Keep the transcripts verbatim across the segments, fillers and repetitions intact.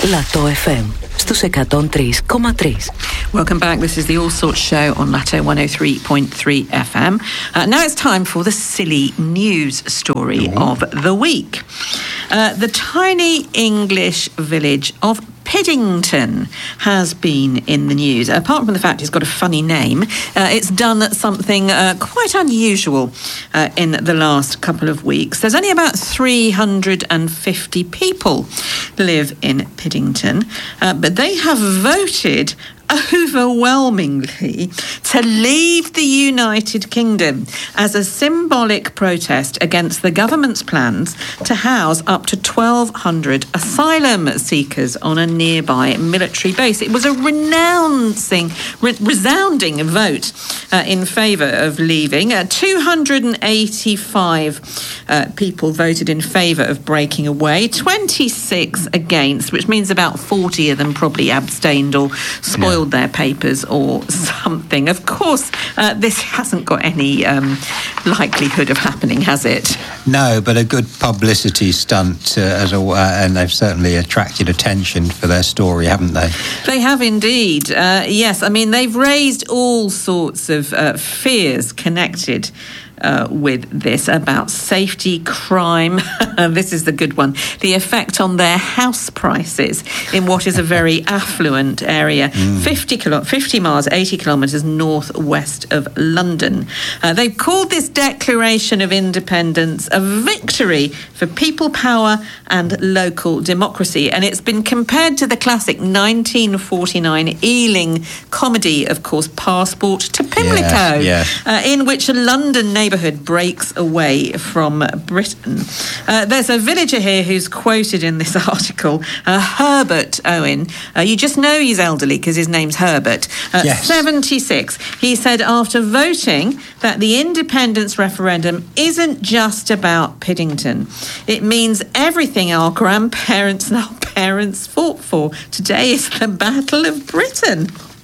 Lato εφ εμ στους εκατόν τρία κόμμα τρία. Welcome back. This is the All Sorts Show on Lato one oh three point three F M. Uh, now it's time for the silly news story Ooh. of the week. Uh, the tiny English village of Piddington has been in the news. Apart from the fact it's got a funny name, uh, it's done something uh, quite unusual uh, in the last couple of weeks. There's only about three hundred fifty people live in Piddington, uh, but they have voted overwhelmingly to leave the United Kingdom as a symbolic protest against the government's plans to house up to twelve hundred asylum seekers on a nearby military base. It was a renouncing, re- resounding vote uh, in favour of leaving. Uh, two hundred eighty-five uh, people voted in favour of breaking away, twenty-six against, which means about forty of them probably abstained or spoiled yeah. their papers or something. Of course, uh, this hasn't got any um, likelihood of happening, has it? No, but a good publicity stunt, uh, as a, uh, and they've certainly attracted attention for their story, haven't they? They have indeed. Uh, yes, I mean, they've raised all sorts of uh, fears connected Uh, with this about safety, crime. This is the good one. The effect on their house prices in what is a very affluent area, mm. fifty, kilo- fifty miles, eighty kilometres northwest of London. Uh, they've called this Declaration of Independence a victory for people power and local democracy. And it's been compared to the classic nineteen forty-nine Ealing comedy, of course, Passport to Pimlico, yes, yes. Uh, in which a London neighbourhood breaks away from Britain. Uh, there's a villager here who's quoted in this article, uh, Herbert Owen. Uh, you just know he's elderly because his name's Herbert. Uh, yes. seventy-six. He said after voting that the independence referendum isn't just about Piddington. It means everything our grandparents and our parents fought for. Today is the Battle of Britain.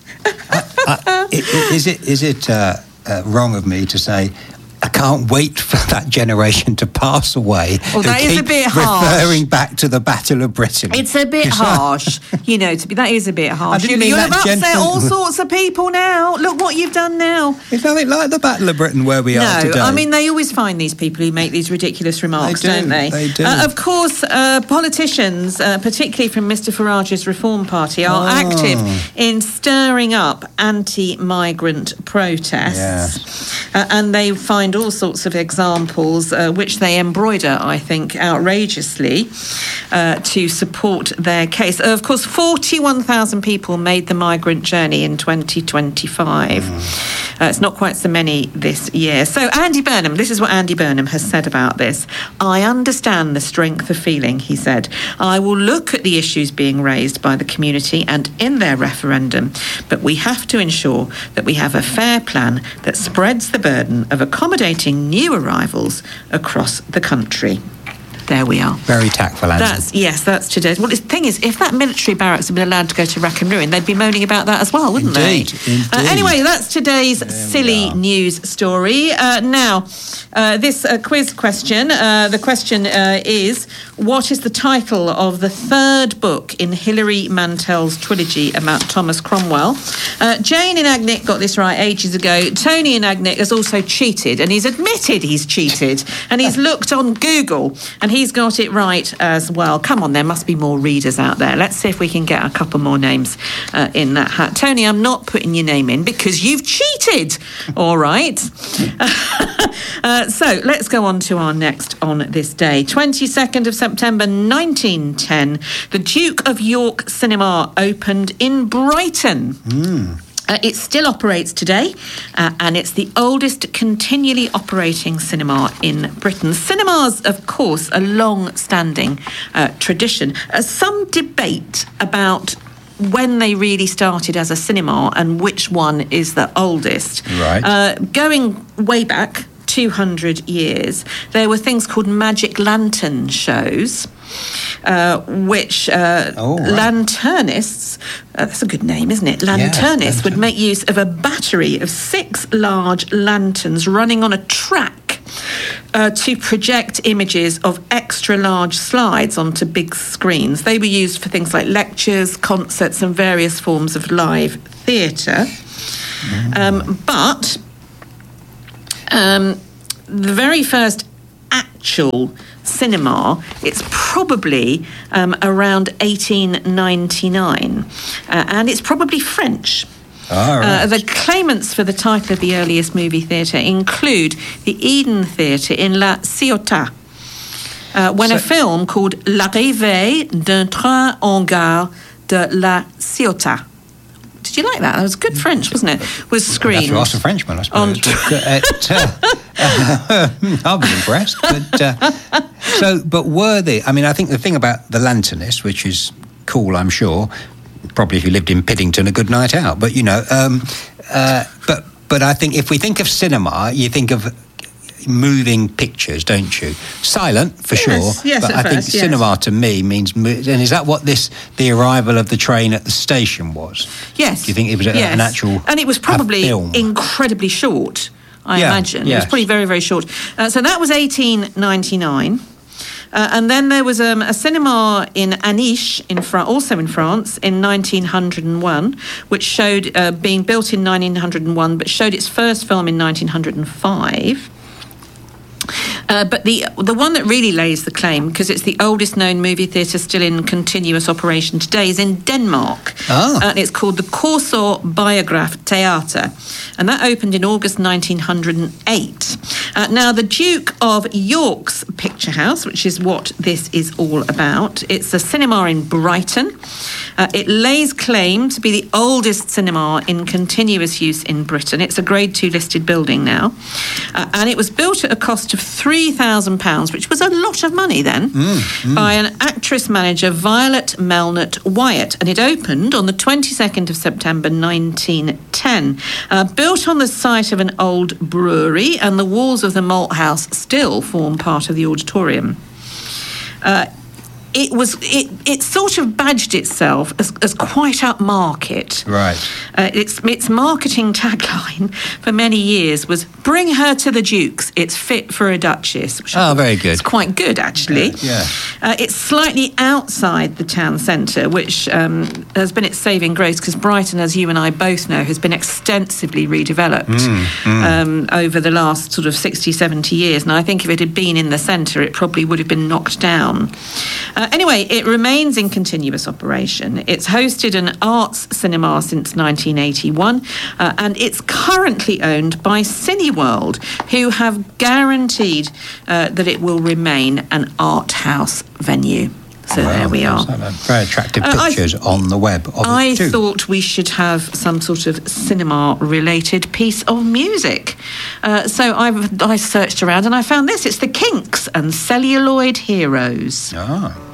uh, uh, is it, is it uh, uh, wrong of me to say I can't wait for that generation to pass away? Well, that is a bit harsh. Referring back to the Battle of Britain. It's a bit harsh, you know. To be that is a bit harsh. I didn't you, mean you've that upset gentle- all sorts of people now. Look what you've done now. It's nothing like the Battle of Britain where we no, are today. I mean, they always find these people who make these ridiculous remarks, they do, don't they? They do. Uh, of course, uh, politicians, uh, particularly from Mister Farage's Reform Party, are oh. active in stirring up anti-migrant protests. Yes. Uh, and they find all sorts of examples, uh, which they embroider, I think, outrageously, uh, to support their case. Uh, of course, forty-one thousand people made the migrant journey in twenty twenty-five. Mm. Uh, it's not quite so many this year. So Andy Burnham, this is what Andy Burnham has said about this. I understand the strength of feeling, he said. I will look at the issues being raised by the community and in their referendum, but we have to ensure that we have a fair plan that spreads the burden of accommodating new arrivals across the country. There we are. Very tactful, Andy. That's, yes, that's today's. Well, the thing is, if that military barracks had been allowed to go to rack and ruin, they'd be moaning about that as well, wouldn't indeed, they? Indeed. Uh, anyway, that's today's there silly news story. Uh, now, uh, this uh, quiz question. Uh, the question uh, is, what is the title of the third book in Hilary Mantel's trilogy about Thomas Cromwell? Uh, Jane in Agnick got this right ages ago. Tony in Agnick has also cheated, and he's admitted he's cheated, and he's looked on Google, and he He's got it right as well. Come on, there must be more readers out there. Let's see if we can get a couple more names uh, in that hat. Tony, I'm not putting your name in because you've cheated. All right. uh, so let's go on to our next on this day. twenty-second of September nineteen ten, the Duke of York Cinema opened in Brighton. Mm. Uh, it still operates today, uh, and it's the oldest continually operating cinema in Britain. Cinemas, of course, a long-standing uh, tradition. Uh, some debate about when they really started as a cinema and which one is the oldest. Right. Uh, going way back two hundred years, there were things called magic lantern shows. uh, which uh, oh, right. lanternists, uh, that's a good name, isn't it? Lanternists yes, would make use of a battery of six large lanterns running on a track uh, to project images of extra large slides onto big screens. They were used for things like lectures, concerts, and various forms of live theatre. Mm. Um, but um, the very first actual cinema, it's probably um, around eighteen ninety-nine, uh, and it's probably French. Oh, right. uh, the claimants for the title of the earliest movie theatre include the Eden Theatre in La Ciotat, uh, when so, a film called L'arrivée d'un train en gare de La Ciotat. Did you like that? That was good French, wasn't it? Was screened. I'd have to ask a Frenchman, I suppose. But, uh, uh, I'll be impressed. But uh, so, but were they? I mean, I think the thing about The Lanternist, which is cool, I'm sure. Probably if you lived in Piddington, a good night out. But you know, um, uh, but but I think if we think of cinema, you think of moving pictures, don't you? Silent for yes, sure. Yes, but at I think first, yes. cinema to me means. And is that what this the arrival of the train at the station was? Yes. Do you think it was a, yes. an actual? And it was probably film? incredibly short. I yeah, imagine yes. it was probably very very short. Uh, so that was eighteen ninety-nine. Uh, and then there was um, a cinema in Aniche, in Fran- also in France, in nineteen oh one, which showed, uh, being built in nineteen oh one, but showed its first film in nineteen oh five. Uh, but the the one that really lays the claim, because it's the oldest known movie theatre still in continuous operation today, is in Denmark. Oh. And it's called the Korsør Biograph Theatre. And that opened in August nineteen oh eight. Uh, now, the Duke of York's Picture House, which is what this is all about, it's a cinema in Brighton. Uh, it lays claim to be the oldest cinema in continuous use in Britain. It's a Grade two listed building now. Uh, and it was built at a cost of three thousand pounds, which was a lot of money then, mm, mm. by an actress-manager, Violet Melnett Wyatt. And it opened on the twenty-second of September nineteen ten. Uh, built on the site of an old brewery, and the walls of the malt house still form part of the auditorium. Uh, It was it. It sort of badged itself as, as quite upmarket. Right. Uh, its its marketing tagline for many years was "Bring her to the Dukes. It's fit for a duchess." Which oh, very good. It's quite good, actually. Yeah. yeah. Uh, it's slightly outside the town centre, which um, has been its saving grace, because Brighton, as you and I both know, has been extensively redeveloped mm, mm. Um, over the last sort of sixty, seventy years. And I think if it had been in the centre, it probably would have been knocked down. Uh, anyway, it remains in continuous operation. It's hosted an arts cinema since nineteen eighty-one, uh, and it's currently owned by Cineworld, who have guaranteed uh, that it will remain an art house venue. So well, there we are. Very attractive pictures uh, on the web of I it too. thought we should have some sort of cinema-related piece of music. Uh, so I've, I searched around and I found this. It's the Kinks and Celluloid Heroes. Ah.